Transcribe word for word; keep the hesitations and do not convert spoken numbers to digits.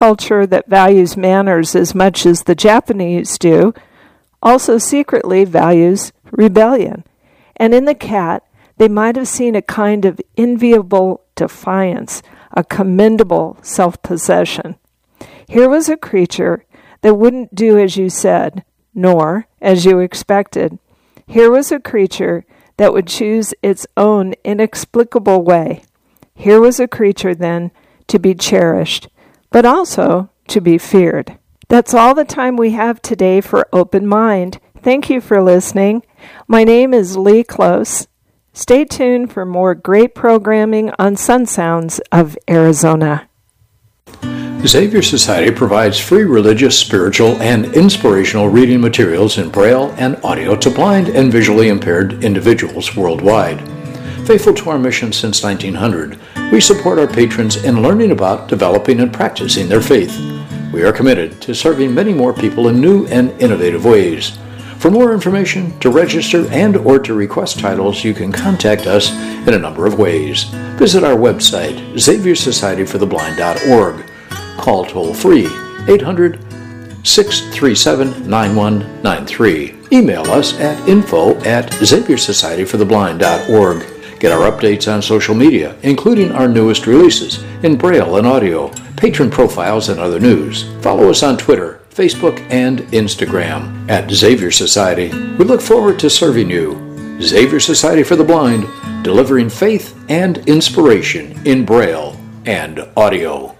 culture that values manners as much as the Japanese do also secretly values rebellion. And in the cat, they might have seen a kind of enviable defiance, a commendable self-possession. Here was a creature that wouldn't do as you said, nor as you expected. Here was a creature that would choose its own inexplicable way. Here was a creature, then, to be cherished, but also to be feared. That's all the time we have today for Open Mind. Thank you for listening. My name is Lee Close. Stay tuned for more great programming on Sun Sounds of Arizona. Xavier Society provides free religious, spiritual, and inspirational reading materials in Braille and audio to blind and visually impaired individuals worldwide. Faithful to our mission since nineteen hundred, we support our patrons in learning about, developing, and practicing their faith. We are committed to serving many more people in new and innovative ways. For more information, to register, and or to request titles, you can contact us in a number of ways. Visit our website, xavier society for the blind dot org. Call toll-free eight hundred, six three seven, nine one nine three. Email us at info at xavier society for the blind dot org. Get our updates on social media, including our newest releases in Braille and audio, patron profiles, and other news. Follow us on Twitter, Facebook, and Instagram at Xavier Society. We look forward to serving you. Xavier Society for the Blind, delivering faith and inspiration in Braille and audio.